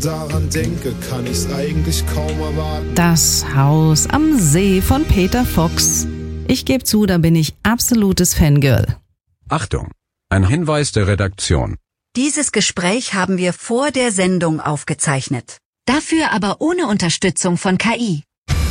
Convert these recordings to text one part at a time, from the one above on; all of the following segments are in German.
Daran denke, kann ich's eigentlich kaum erwarten. Das Haus am See von Peter Fox. Ich gebe zu, da bin ich absolutes Fangirl. Achtung, ein Hinweis der Redaktion. Dieses Gespräch haben wir vor der Sendung aufgezeichnet. Dafür aber ohne Unterstützung von KI.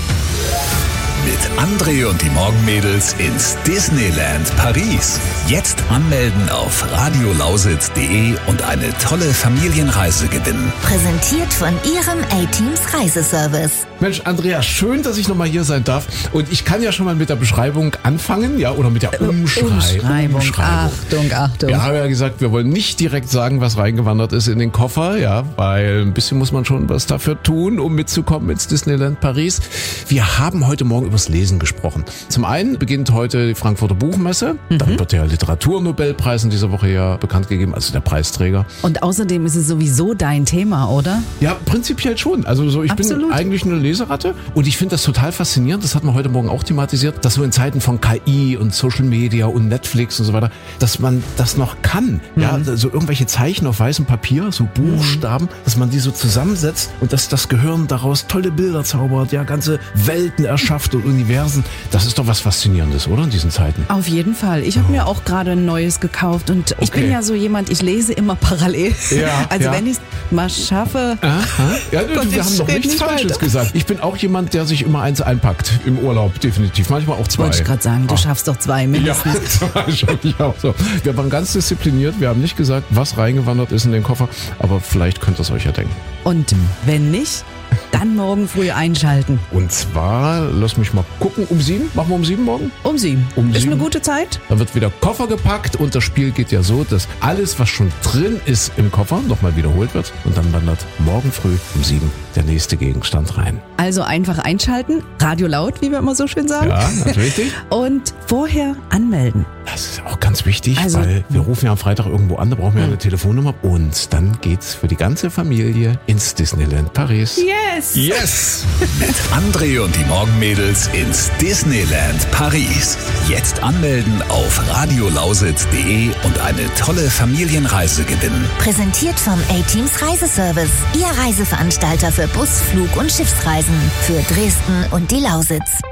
Mit André und die Morgenmädels ins Disneyland Paris. Jetzt anmelden auf radiolausitz.de und eine tolle Familienreise gewinnen. Präsentiert von Ihrem A-Teams Reiseservice. Mensch, Andrea, schön, dass ich nochmal hier sein darf. Und ich kann ja schon mal mit der Beschreibung anfangen, ja, oder mit der Umschreibung. Achtung. Wir haben ja gesagt, wir wollen nicht direkt sagen, was reingewandert ist in den Koffer, ja, weil ein bisschen muss man schon was dafür tun, um mitzukommen ins Disneyland Paris. Wir haben heute Morgen übers Lesen gesprochen. Zum einen beginnt heute die Frankfurter Buchmesse. Dann wird der Literaturnobelpreis in dieser Woche ja bekannt gegeben, also der Preisträger. Und außerdem ist es sowieso dein Thema, oder? Ja, prinzipiell schon. Also so, ich Absolut. bin eigentlich eine Leseratte und ich finde das total faszinierend, das hat man heute Morgen auch thematisiert, dass so in Zeiten von KI und Social Media und Netflix und so weiter, dass man das noch kann. Ja, so irgendwelche Zeichen auf weißem Papier, so Buchstaben, dass man die so zusammensetzt und dass das Gehirn daraus tolle Bilder zaubert, ja, ganze Welten erschafft und Universen. Das ist doch was Faszinierendes, oder, in diesen Zeiten? Auf jeden Fall. Ich habe mir auch gerade ein neues gekauft und ich bin ja so jemand, ich lese immer parallel. Ja, also ja. wenn ich es mal schaffe. Aha. Ja, wir haben noch nichts Falsches gesagt. Ich bin auch jemand, der sich immer eins einpackt im Urlaub, definitiv. Manchmal auch zwei. Wollte ich gerade sagen, du schaffst doch zwei mindestens. Ja, das schaffe ich auch so. Wir waren ganz diszipliniert. Wir haben nicht gesagt, was reingewandert ist in den Koffer, aber vielleicht könnt ihr es euch ja denken. Und wenn nicht, dann morgen früh einschalten. Und zwar, lass mich mal gucken, um 7? Machen wir um 7 morgen? Um 7. Ist eine gute Zeit? Dann wird wieder Koffer gepackt und das Spiel geht ja so, dass alles, was schon drin ist im Koffer, nochmal wiederholt wird und dann wandert morgen früh um 7 der nächste Gegenstand rein. Also einfach einschalten, Radio laut, wie wir immer so schön sagen. Ja, natürlich. Und vorher anmelden. Das ist auch ganz wichtig, Also, weil wir rufen ja am Freitag irgendwo an, da brauchen wir ja eine Telefonnummer und dann geht's für die ganze Familie ins Disneyland Paris. Yes! Yes! Mit André und die Morgenmädels ins Disneyland Paris. Jetzt anmelden auf radiolausitz.de und eine tolle Familienreise gewinnen. Präsentiert vom A-Teams Reiseservice. Ihr Reiseveranstalter für Bus-, Flug- und Schiffsreisen. Für Dresden und die Lausitz.